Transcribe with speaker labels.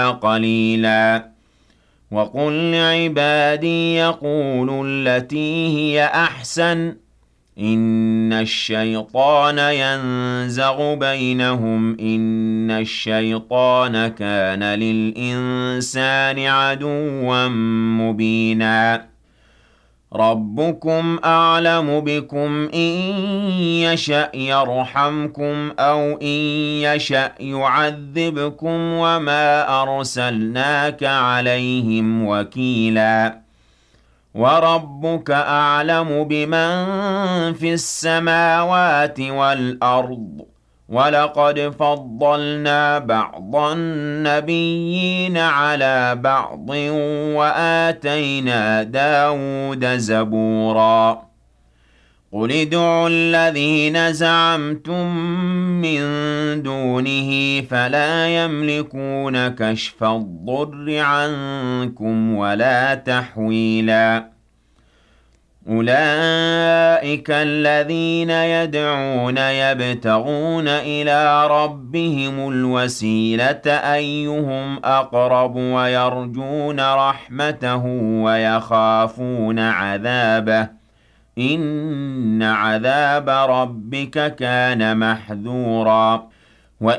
Speaker 1: قليلا وقل لعبادي يقولوا التي هي أحسن إن الشيطان ينزغ بينهم إن الشيطان كان للإنسان عدوا مبينا ربكم أعلم بكم إن يشأ يرحمكم أو إن يشأ يعذبكم وما أرسلناك عليهم وكيلا وربك أعلم بمن في السماوات والأرض ولقد فضلنا بعض النبيين على بعض وآتينا داود زبورا قل ادعوا الذين زعمتم من دونه فلا يملكون كشف الضر عنكم ولا تحويلا أولئك الذين يدعون يبتغون إلى ربهم الوسيلة أيهم أقرب ويرجون رحمته ويخافون عذابه إن عذاب ربك كان محذورا